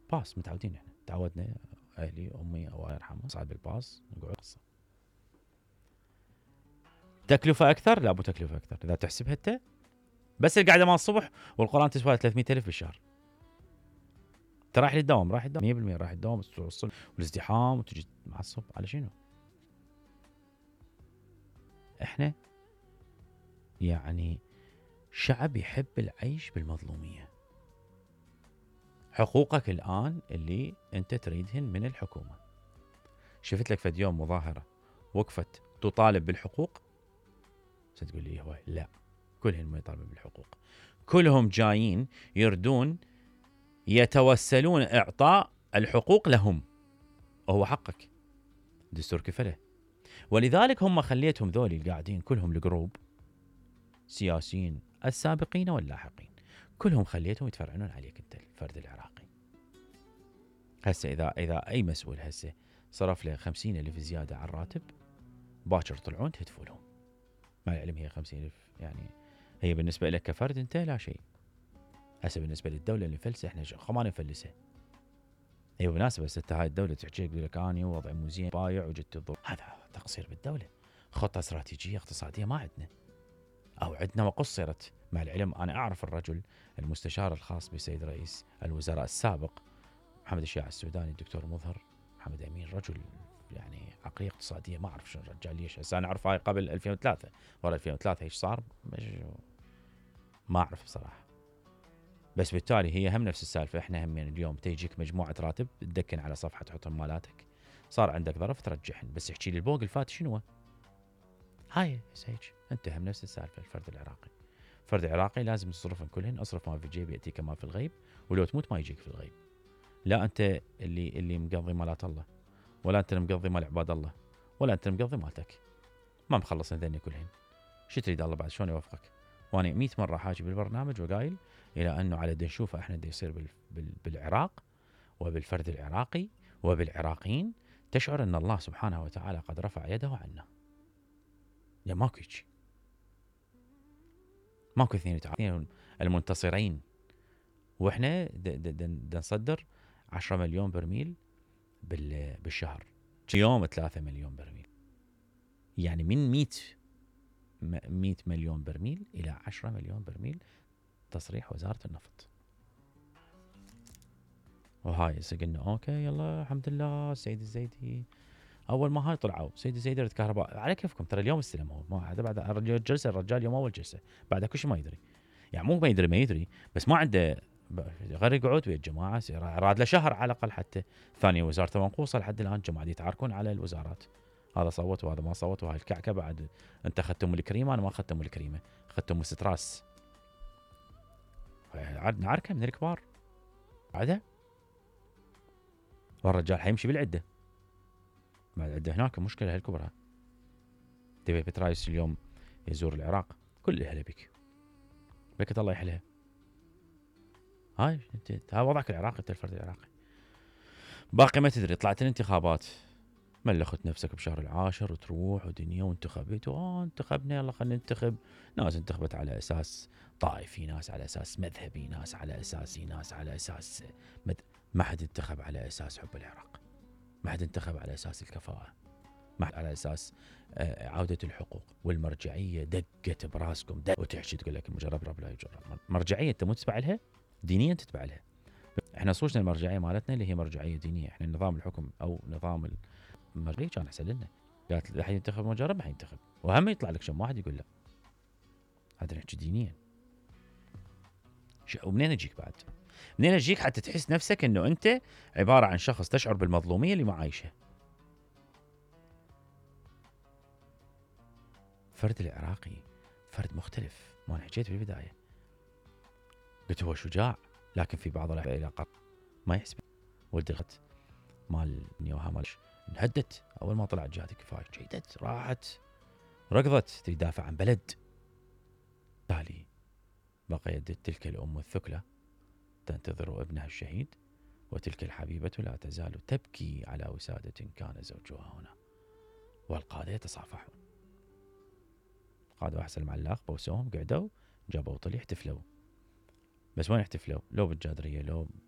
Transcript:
باص متعودين احنا، تعودنا اهلي امي الله يرحمها صعد بالباص نقعد قصه. تكلفه اكثر؟ لا مو تكلفه اكثر اذا تحسبها انت، بس القعده مال الصبح والقران تسوى 300,000 بالشهر. انت رايح للدوام، رايح الدوام 100% رايح الدوام، توصل والازدحام وتجي معصب على شنو؟ احنا يعني شعب يحب العيش بالمظلوميه. حقوقك الان اللي انت تريدهن من الحكومه. شفت لك فد يوم مظاهره وقفت تطالب بالحقوق؟ تقول لي هو لا، كلهم ما يطالبون بالحقوق، كلهم جايين يردون يتوسلون اعطاء الحقوق لهم، وهو حقك دستور كفله. ولذلك هم خليتهم ذولي القاعدين كلهم الجروب سياسيين السابقين واللاحقين، كلهم خليتهم يتفرعنون عليك انت الفرد العراقي. هسه اذا اي مسؤول هسه صرف له 50,000 زياده على الراتب، باكر طلعون تهتفوا لهم. مع العلم هي 50,000 يعني هي بالنسبه لك كفرد انت لا شيء. هسه بالنسبه للدوله اللي نفلسها احنا ما نفلسها. هي بالمناسبه بس انت هاي الدوله تحكي تقول لك اني وضعي مو زين بايع وجدت الضر، هذا تقصير بالدوله. خطه استراتيجيه اقتصاديه ما عندنا، او عندنا وقصرت. مع العلم انا اعرف الرجل المستشار الخاص بسيد رئيس الوزراء السابق محمد الشياع السوداني الدكتور مظهر محمد امين، رجل يعني عقليه اقتصاديه ما اعرف شو الرجال ليش. هسه انا اعرف هاي قبل 2003 ورا 2003 ايش صار ما اعرف بصراحه. بس بالتالي هي هم نفس السالفه، احنا هم يعني اليوم تيجيك مجموعه راتب تدكن على صفحه تحط مالاتك، صار عندك ظرف ترجعهن، بس احكي لي البوق الفات شنو هاي هيك. انت هم نفس السالفه. الفرد العراقي فرد عراقي لازم تصرفهم كلهن، اصرف ما في جيبي ياتيك ما في الغيب، ولو تموت ما يجيك في الغيب. لا انت اللي مقضي مالات الله، ولا انت مقضي مال عباد الله، ولا انت مقضي مالتك، ما مخلص ذني كلهن. شو تريد الله بعد شلون يوفقك؟ وانا 100 مره حاجي بالبرنامج وقايل الى انه على دا نشوفه احنا دا يصير بالعراق وبالفرد العراقي وبالعراقيين، تشعر ان الله سبحانه وتعالى قد رفع يده عنا. يا ماكو شيء، ماكو اثنين المنتصرين. واحنا دا نصدر 10 مليون برميل بالشهر، يوم 3 مليون برميل، يعني من 100 مليون برميل الى 10 مليون برميل تصريح وزاره النفط. وهاي هسه قلنا اوكي يلا الحمد لله السيد الزيدي. اول ما هاي طلعوا سيد الزيدي رد كهرباء على كيفكم، ترى اليوم استلم هو ما هذا بعد الجلسه، الرجال يوم اول جلسه بعد كل شيء ما يدري، يعني مو ما يدري بس ما عنده غير يقعد ويا الجماعه. راد له شهر على الاقل حتى. ثانيه وزارته منقوصه لحد الان، جماعه يتعاركون على الوزارات، هذا صوت وهذا ما صوت، وهاي الكعكه بعد انت اخذت ام الكريمه انا ما اخذت ام الكريمه، اخذت ام ستراس. نعركه من الكبار بعدها، والرجال حيمشي بالعده. بعد العده هناك مشكله هالكبرى. تبي بترايس اليوم يزور العراق كل اهله بك، بك الله يحلها. هاي انت هاي وضعك العراقي، انت الفرد العراقي. باقي ما تدري، طلعت الانتخابات ملخت نفسك بشهر العاشر وتروح ودنيا وانتخبت انتخبنا يلا خلينا ننتخب. ناس انتخبت على اساس طائفي، ناس على اساس مذهبي، ناس على اساسي، ناس على اساس ما حد انتخب على اساس حب العراق، ما حد انتخب على اساس الكفاءة، ما حد على اساس عودة الحقوق. والمرجعية دقت براسكم وتحكي تقول لك مجرب رب لا يجرب. مرجعية انت مو تتبع لها دينيا، تتبع لها. احنا صوشنا المرجعية مالتنا اللي هي مرجعية دينية، احنا نظام الحكم او نظام المرجعية كان احسن لنا. قالت اللي حينتخب مجرب حينتخب، واهم يطلع لك شم واحد يقول لا. هذا نحكي دينيا. ومنين اجيك بعد؟ منين اجيك حتى تحس نفسك انه انت عبارة عن شخص تشعر بالمظلومية اللي ما عايشه؟ فرد العراقي فرد مختلف. ما انا حكيت بالبداية قلت هو شجاع، لكن في بعض العلاقات ما يحسب. ولدغت مال نيوها مالش انهدت اول ما طلعت جهاد الكفايه، جيدت راحت ركضت تدافع عن بلد. تالي بقيت تلك الام الثكلى تنتظر ابنها الشهيد، وتلك الحبيبه لا تزال تبكي على وساده كان زوجها هنا، والقاده يتصافحون. قادوا احسن المعلاق بوسوهم قعدوا جابوا طلي احتفلوا. بس وين احتفلوا؟ لو بالجادريه، لو